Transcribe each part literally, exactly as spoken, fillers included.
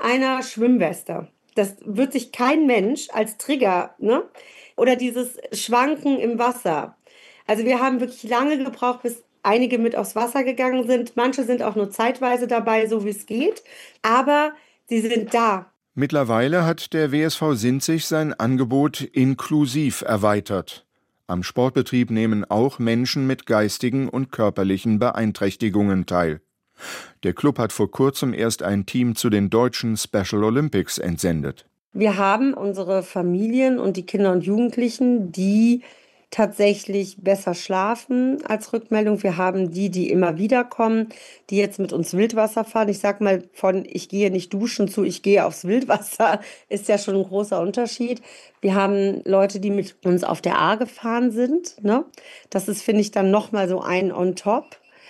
einer Schwimmweste. Das wird sich kein Mensch als Trigger, ne? Oder dieses Schwanken im Wasser. Also wir haben wirklich lange gebraucht, bis einige mit aufs Wasser gegangen sind. Manche sind auch nur zeitweise dabei, so wie es geht. Aber sie sind da. Mittlerweile hat der W S V Sinzig sein Angebot inklusiv erweitert. Am Sportbetrieb nehmen auch Menschen mit geistigen und körperlichen Beeinträchtigungen teil. Der Club hat vor kurzem erst ein Team zu den deutschen Special Olympics entsendet. Wir haben unsere Familien und die Kinder und Jugendlichen, die tatsächlich besser schlafen als Rückmeldung. Wir haben die, die immer wieder kommen, die jetzt mit uns Wildwasser fahren. Ich sag mal, von ich gehe nicht duschen zu ich gehe aufs Wildwasser ist ja schon ein großer Unterschied. Wir haben Leute, die mit uns auf der Ahr gefahren sind, ne? Das ist, finde ich, dann nochmal so ein on top.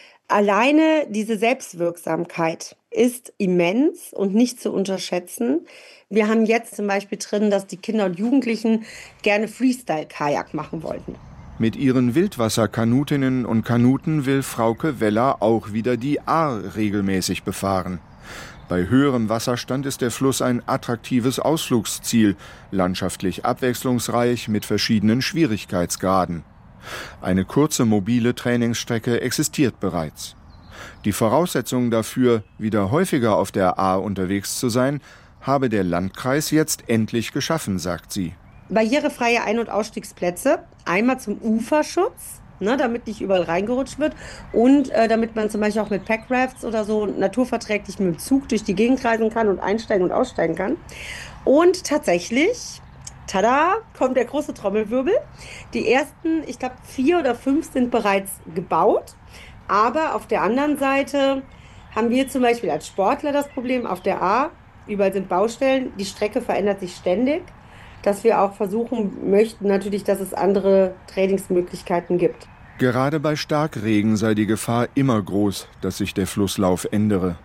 Alleine diese Selbstwirksamkeit ist immens und nicht zu unterschätzen. Wir haben jetzt zum Beispiel drin, dass die Kinder und Jugendlichen gerne Freestyle-Kajak machen wollten. Mit ihren Wildwasserkanutinnen und Kanuten will Frauke Weller auch wieder die Ahr regelmäßig befahren. Bei höherem Wasserstand ist der Fluss ein attraktives Ausflugsziel, landschaftlich abwechslungsreich mit verschiedenen Schwierigkeitsgraden. Eine kurze mobile Trainingsstrecke existiert bereits. Die Voraussetzungen dafür, wieder häufiger auf der Ahr unterwegs zu sein, habe der Landkreis jetzt endlich geschaffen, sagt sie. Barrierefreie Ein- und Ausstiegsplätze, einmal zum Uferschutz, ne, damit nicht überall reingerutscht wird und äh, damit man zum Beispiel auch mit Packrafts oder so naturverträglich mit dem Zug durch die Gegend reisen kann und einsteigen und aussteigen kann. Und tatsächlich, tada, kommt der große Trommelwirbel. Die ersten, ich glaube, vier oder fünf sind bereits gebaut. Aber auf der anderen Seite haben wir zum Beispiel als Sportler das Problem auf der Ahr, überall sind Baustellen, die Strecke verändert sich ständig, dass wir auch versuchen möchten natürlich, dass es andere Trainingsmöglichkeiten gibt. Gerade bei Starkregen sei die Gefahr immer groß, dass sich der Flusslauf ändere.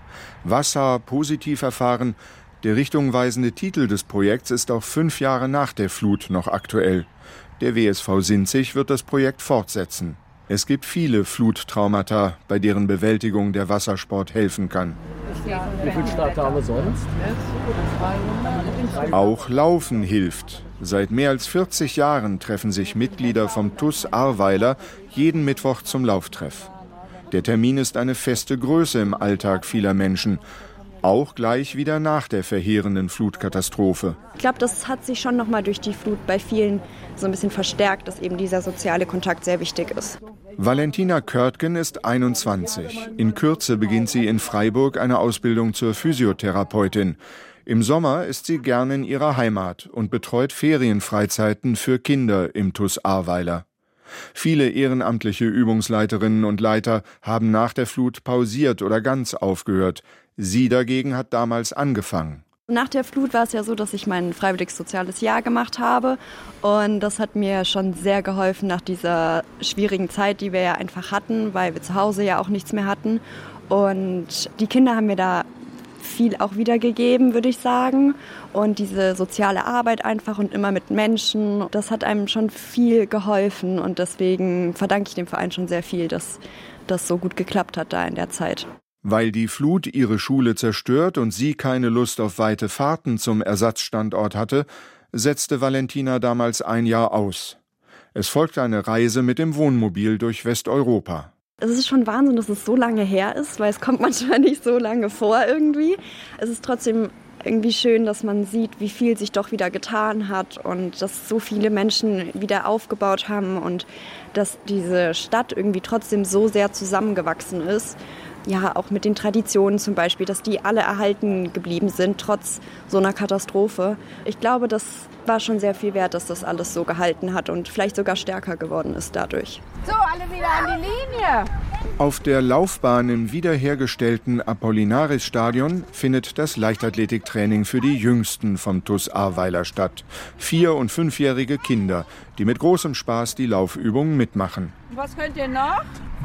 Wasser positiv erfahren, der richtungweisende Titel des Projekts ist auch fünf Jahre nach der Flut noch aktuell. Der W S V Sinzig wird das Projekt fortsetzen. Es gibt viele Fluttraumata, bei deren Bewältigung der Wassersport helfen kann. Wie viele Starttage sonst? Auch Laufen hilft. Seit mehr als vierzig Jahren treffen sich Mitglieder vom T U S Ahrweiler jeden Mittwoch zum Lauftreff. Der Termin ist eine feste Größe im Alltag vieler Menschen. Auch gleich wieder nach der verheerenden Flutkatastrophe. Ich glaube, das hat sich schon noch mal durch die Flut bei vielen so ein bisschen verstärkt, dass eben dieser soziale Kontakt sehr wichtig ist. Valentina Körtgen ist einundzwanzig. In Kürze beginnt sie in Freiburg eine Ausbildung zur Physiotherapeutin. Im Sommer ist sie gern in ihrer Heimat und betreut Ferienfreizeiten für Kinder im T U S Ahrweiler. Viele ehrenamtliche Übungsleiterinnen und Leiter haben nach der Flut pausiert oder ganz aufgehört. Sie dagegen hat damals angefangen. Nach der Flut war es ja so, dass ich mein freiwilliges soziales Jahr gemacht habe und das hat mir schon sehr geholfen nach dieser schwierigen Zeit, die wir ja einfach hatten, weil wir zu Hause ja auch nichts mehr hatten. Und die Kinder haben mir da viel auch wiedergegeben, würde ich sagen. Und diese soziale Arbeit einfach und immer mit Menschen, das hat einem schon viel geholfen und deswegen verdanke ich dem Verein schon sehr viel, dass das so gut geklappt hat da in der Zeit. Weil die Flut ihre Schule zerstört und sie keine Lust auf weite Fahrten zum Ersatzstandort hatte, setzte Valentina damals ein Jahr aus. Es folgte eine Reise mit dem Wohnmobil durch Westeuropa. Es ist schon Wahnsinn, dass es so lange her ist, weil es kommt manchmal nicht so lange vor irgendwie. Es ist trotzdem irgendwie schön, dass man sieht, wie viel sich doch wieder getan hat und dass so viele Menschen wieder aufgebaut haben und dass diese Stadt irgendwie trotzdem so sehr zusammengewachsen ist. Ja, auch mit den Traditionen zum Beispiel, dass die alle erhalten geblieben sind, trotz so einer Katastrophe. Ich glaube, das war schon sehr viel wert, dass das alles so gehalten hat und vielleicht sogar stärker geworden ist dadurch. So, alle wieder an die Linie! Auf der Laufbahn im wiederhergestellten Apollinaris-Stadion findet das Leichtathletiktraining für die Jüngsten vom T U S Ahrweiler statt. Vier- und fünfjährige Kinder, die mit großem Spaß die Laufübungen mitmachen. Was könnt ihr noch?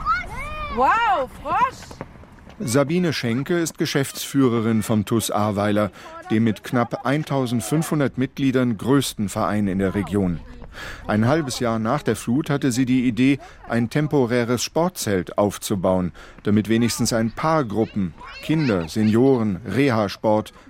Wow, Frosch! Sabine Schenke ist Geschäftsführerin vom T U S Ahrweiler, dem mit knapp eintausendfünfhundert Mitgliedern größten Verein in der Region. Ein halbes Jahr nach der Flut hatte sie die Idee, ein temporäres Sportzelt aufzubauen, damit wenigstens ein paar Gruppen, Kinder, Senioren, Reha-Sport,